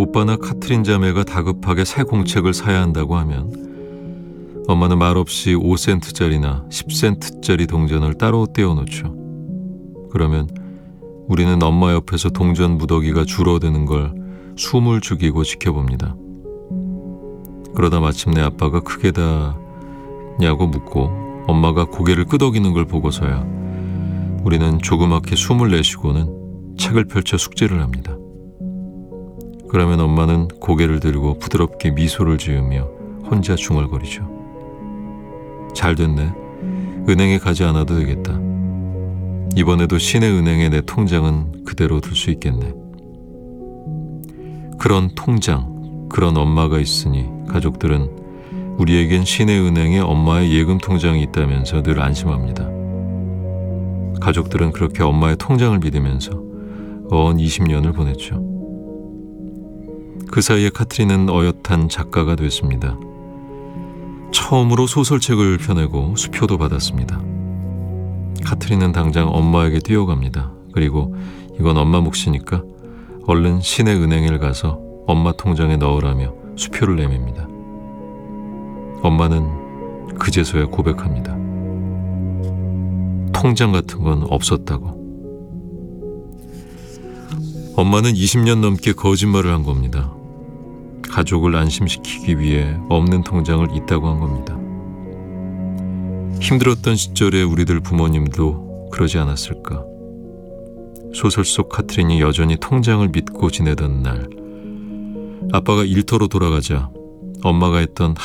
오빠나 카트린 자매가 다급하게 새 공책을 사야 한다고 하면 엄마는 말없이 5센트짜리나 10센트짜리 동전을 따로 떼어놓죠. 그러면 우리는 엄마 옆에서 동전 무더기가 줄어드는 걸 숨을 죽이고 지켜봅니다. 그러다 마침내 아빠가 크게 다냐고 묻고 엄마가 고개를 끄덕이는 걸 보고서야 우리는 조그맣게 숨을 내쉬고는 책을 펼쳐 숙제를 합니다. 그러면 엄마는 고개를 들고 부드럽게 미소를 지으며 혼자 중얼거리죠. 잘 됐네. 은행에 가지 않아도 되겠다. 이번에도 시내은행에 내 통장은 그대로 둘 수 있겠네. 그런 통장, 그런 엄마가 있으니 가족들은 우리에겐 시내은행에 엄마의 예금 통장이 있다면서 늘 안심합니다. 가족들은 그렇게 엄마의 통장을 믿으면서 어언 20년을 보냈죠. 그 사이에 카트린은 어엿한 작가가 됐습니다. 처음으로 소설책을 펴내고 수표도 받았습니다. 카트린은 당장 엄마에게 뛰어갑니다. 그리고 이건 엄마 몫이니까 얼른 시내은행에 가서 엄마 통장에 넣으라며 수표를 내밉니다. 엄마는 그제서야 고백합니다. 통장 같은 건 없었다고. 엄마는 20년 넘게 거짓말을 한 겁니다. 가족을 안심시키기 위해 없는 통장을 있다고 한 겁니다. 힘들었던 시절에 우리들 부모님도 그러지 않았을까? 소설 속 카트린이 여전히 통장을 믿고 지내던 날, 아빠가 일터로 돌아가자 엄마가 했던